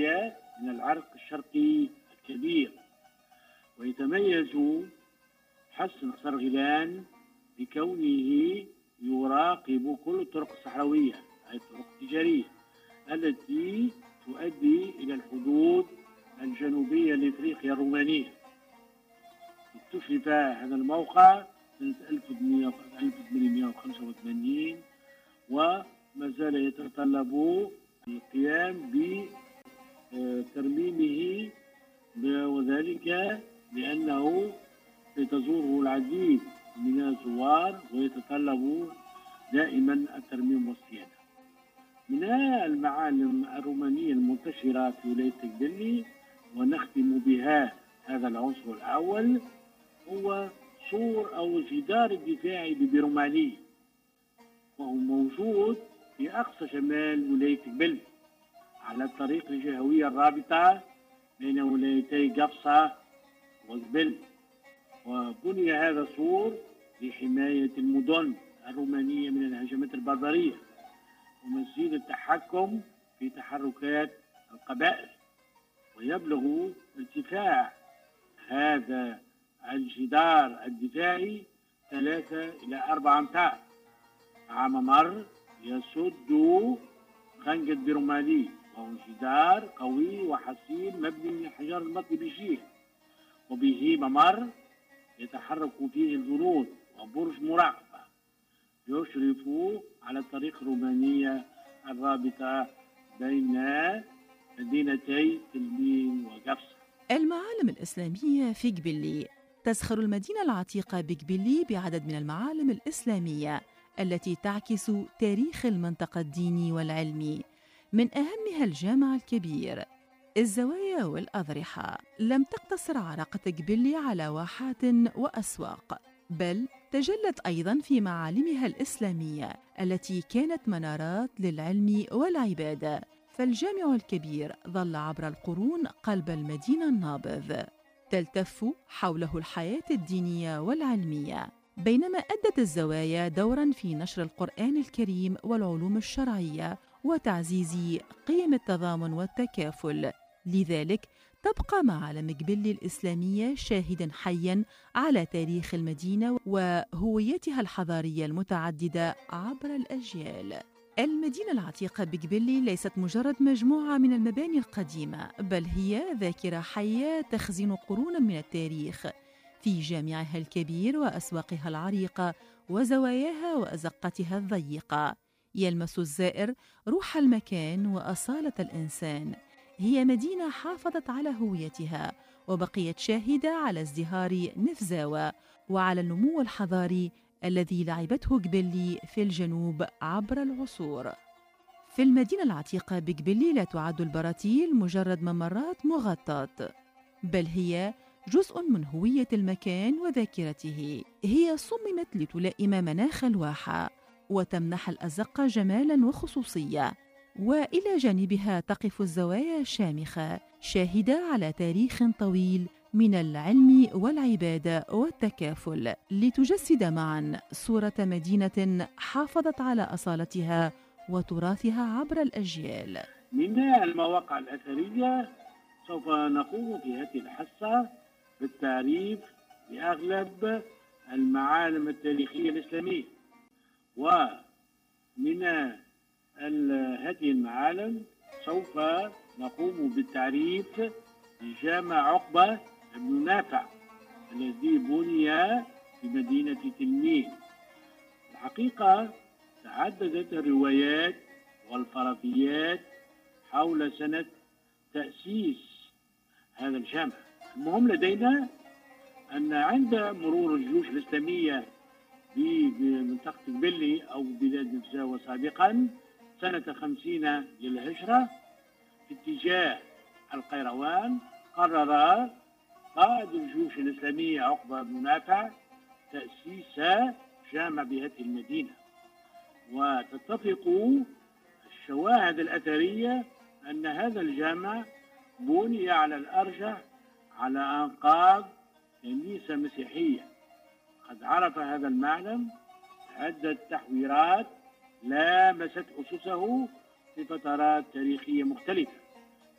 الرومانية من العرق الشرقي الكبير. ويتميز حسن صرغلان بكونه يراقب كل الطرق الصحراوية، أي الطرق التجارية التي تؤدي إلى الحدود الجنوبية لإفريقيا الرومانية. اكتشف هذا الموقع سنة 1885 وما زال يتطلب القيام بترميمه، وذلك لأنه يتزوره العديد من الزوار ويتطلب دائما الترميم والصيانة. من المعالم الرومانية المنتشرة في ولاية تقبلي ونختم بها هذا العنصر الأول هو سور أو الجدار الدفاعي ببيرومالي، وهو موجود في أقصى شمال ولاية تقبلي على الطريق الجهوية الرابطة بين ولايتي قفصة وقبل. وبني هذا السور لحماية المدن الرومانية من الهجمات البربرية ومزيد التحكم في تحركات القبائل. ويبلغ ارتفاع هذا الجدار الدفاعي 3 إلى 4 أمتار. مع ممر يسد خنقة بيرومالي، وهو جدار قوي وحصين مبني من الحجار المطلي بجيل، وبه ممر يتحرك فيه الجنود وبرج مراقبة يشرف على الطريق الرومانية الرابطة بين مدينتي تلمين وقفصة. المعالم الإسلامية في قبلي. تزخر المدينة العتيقة بقبلي بعدد من المعالم الإسلامية التي تعكس تاريخ المنطقة الديني والعلمي، من أهمها الجامع الكبير، الزوايا والأضرحة. لم تقتصر عراقة قبلي على واحات وأسواق، بل تجلت أيضاً في معالمها الإسلامية التي كانت منارات للعلم والعبادة. فالجامع الكبير ظل عبر القرون قلب المدينة النابض، تلتف حوله الحياة الدينية والعلمية، بينما أدت الزوايا دوراً في نشر القرآن الكريم والعلوم الشرعية وتعزيز قيم التضامن والتكافل. لذلك تبقى معالم قبلي الإسلامية شاهداً حياً على تاريخ المدينة وهويتها الحضارية المتعددة عبر الأجيال. المدينة العتيقة بقبلي ليست مجرد مجموعة من المباني القديمة، بل هي ذاكرة حية تخزن قرونا من التاريخ في جامعها الكبير وأسواقها العريقة وزواياها وأزقتها الضيقة. يلمس الزائر روح المكان وأصالة الإنسان. هي مدينة حافظت على هويتها وبقيت شاهدة على ازدهار نفزاوة وعلى النمو الحضاري الذي لعبته قبلي في الجنوب عبر العصور. في المدينة العتيقة بقبلي لا تعد البراتيل مجرد ممرات مغطاة، بل هي جزء من هوية المكان وذاكرته. هي صممت لتلائم مناخ الواحة وتمنح الأزقة جمالاً وخصوصية، وإلى جانبها تقف الزوايا الشامخة شاهدة على تاريخ طويل من العلم والعبادة والتكافل، لتجسد معاً صورة مدينة حافظت على أصالتها وتراثها عبر الأجيال. من المواقع الأثرية سوف نقوم في هذه الحصة بالتعريف بأغلب المعالم التاريخية الإسلامية. ومن هذه المعالم سوف نقوم بالتعريف بجامع عقبة بن نافع الذي بني في مدينة تلمين. الحقيقة تعددت الروايات والفرضيات حول سنة تأسيس هذا الجامع. المهم لدينا أن عند مرور الجيوش الإسلامية بمنطقة قبلي أو بلاد نفزاوة سابقا سنة 50 للهجرة في اتجاه القيروان، قرر قائد الجيوش الإسلامية عقبة بن نافع تأسيس جامع بهذه المدينة. وتتفق الشواهد الأثرية أن هذا الجامع بني على الأرجح على أنقاض كنيسة مسيحية. قد عرف هذا المعلم عدة تحويرات لامست أسسه في فترات تاريخية مختلفة.